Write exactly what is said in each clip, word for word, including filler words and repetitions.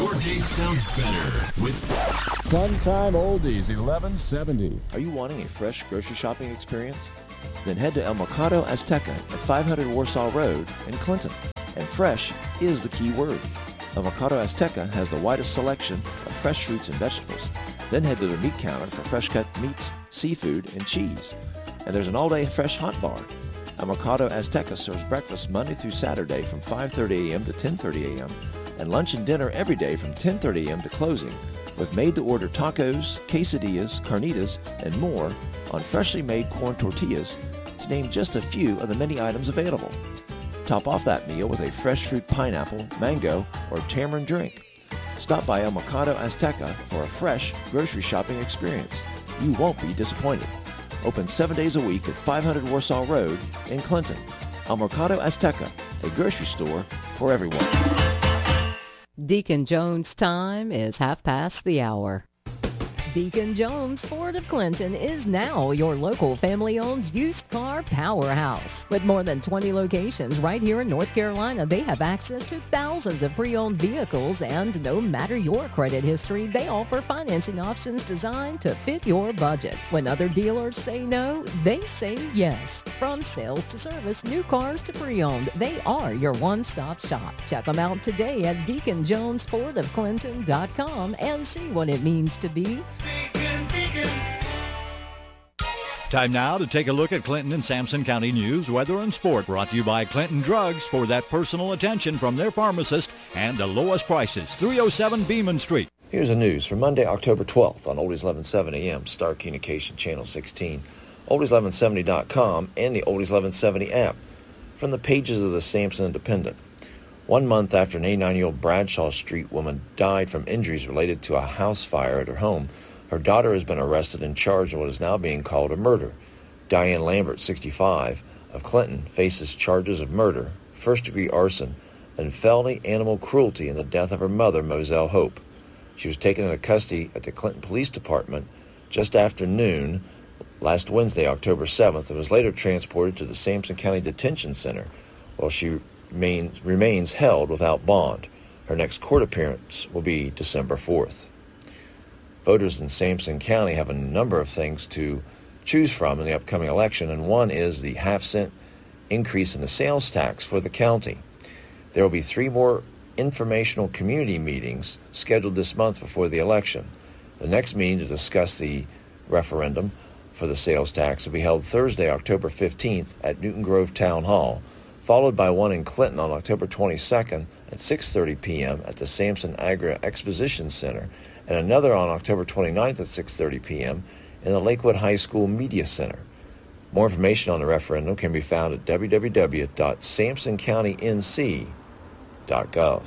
Your day sounds better with Funtime Oldies eleven seventy. Are you wanting a fresh grocery shopping experience? Then head to El Mercado Azteca at five hundred Warsaw Road in Clinton. And fresh is the key word. El Mercado Azteca has the widest selection of fresh fruits and vegetables. Then head to the meat counter for fresh cut meats, seafood, and cheese. And there's an all-day fresh hot bar. El Mercado Azteca serves breakfast Monday through Saturday from five thirty a.m. to ten thirty a.m. and lunch and dinner every day from ten thirty a.m. to closing, with made-to-order tacos, quesadillas, carnitas, and more on freshly made corn tortillas, to name just a few of the many items available. Top off that meal with a fresh fruit pineapple, mango, or tamarind drink. Stop by El Mercado Azteca for a fresh grocery shopping experience. You won't be disappointed. Open seven days a week at five hundred Warsaw Road in Clinton. El Mercado Azteca, a grocery store for everyone. Deacon Jones' time is half past the hour. Deacon Jones Ford of Clinton is now your local family-owned used car powerhouse. With more than twenty locations right here in North Carolina, they have access to thousands of pre-owned vehicles, and no matter your credit history, they offer financing options designed to fit your budget. When other dealers say no, they say yes. From sales to service, new cars to pre-owned, they are your one-stop shop. Check them out today at deacon jones ford of clinton dot com and see what it means to be Deacon, Deacon. Time now to take a look at Clinton and Sampson County news, weather, and sport. Brought to you by Clinton Drugs for that personal attention from their pharmacist and the lowest prices. three oh seven Beeman Street. Here's the news for Monday, October twelfth on Oldies eleven seventy a.m. Star Communication Channel sixteen, oldies eleven seventy dot com, and the Oldies eleven seventy app. From the pages of the Sampson Independent. One month after an eighty-nine-year-old Bradshaw Street woman died from injuries related to a house fire at her home, her daughter has been arrested and charged in what is now being called a murder. Diane Lambert, sixty-five, of Clinton, faces charges of murder, first-degree arson, and felony animal cruelty in the death of her mother, Moselle Hope. She was taken into custody at the Clinton Police Department just after noon last Wednesday, October seventh, and was later transported to the Sampson County Detention Center, while she remains, remains held without bond. Her next court appearance will be December fourth. Voters in Sampson County have a number of things to choose from in the upcoming election, and one is the half-cent increase in the sales tax for the county. There will be three more informational community meetings scheduled this month before the election. The next meeting to discuss the referendum for the sales tax will be held Thursday, October fifteenth at Newton Grove Town Hall, followed by one in Clinton on October twenty-second at six thirty p.m. at the Sampson Agri Exposition Center, and another on October twenty-ninth at six thirty p.m. in the Lakewood High School Media Center. More information on the referendum can be found at w w w dot sampson county n c dot gov.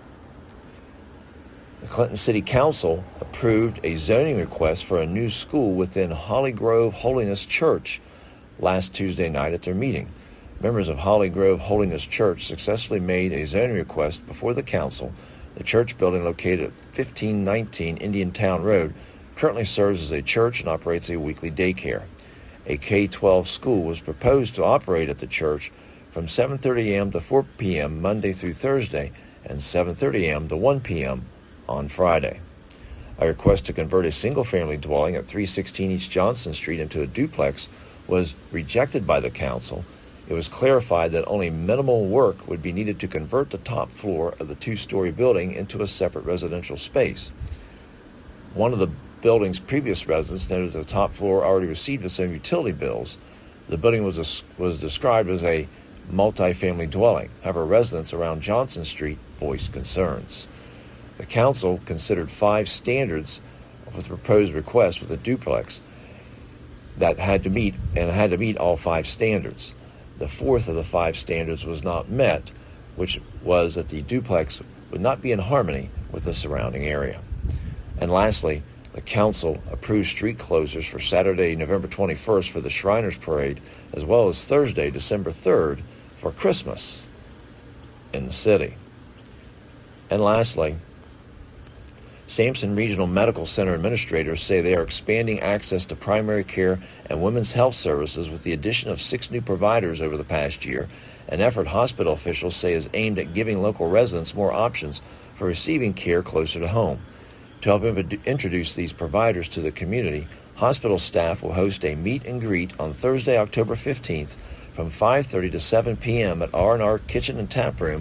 The Clinton City Council approved a zoning request for a new school within Holly Grove Holiness Church last Tuesday night at their meeting. Members of Holly Grove Holiness Church successfully made a zoning request before the council. The church building, located at fifteen nineteen Indian Town Road, currently serves as a church and operates a weekly daycare. A K twelve school was proposed to operate at the church from seven thirty a.m. to four p.m. Monday through Thursday and seven thirty a.m. to one p.m. on Friday. A request to convert a single-family dwelling at three sixteen East Johnson Street into a duplex was rejected by the council. It was clarified that only minimal work would be needed to convert the top floor of the two-story building into a separate residential space. One of the building's previous residents noted that the top floor already received its own utility bills. The building was, was described as a multi-family dwelling. However, residents around Johnson Street voiced concerns. The council considered five standards with the proposed request with a duplex that had to meet and had to meet all five standards. The fourth of the five standards was not met, which was that the duplex would not be in harmony with the surrounding area. And lastly, the council approved street closures for Saturday, November twenty-first for the Shriners Parade, as well as Thursday, December third for Christmas in the city. And lastly, Sampson Regional Medical Center administrators say they are expanding access to primary care and women's health services with the addition of six new providers over the past year, an effort hospital officials say is aimed at giving local residents more options for receiving care closer to home. To help im- introduce these providers to the community, hospital staff will host a meet and greet on Thursday, October fifteenth from five thirty to seven p.m. at R and R Kitchen and Tap Room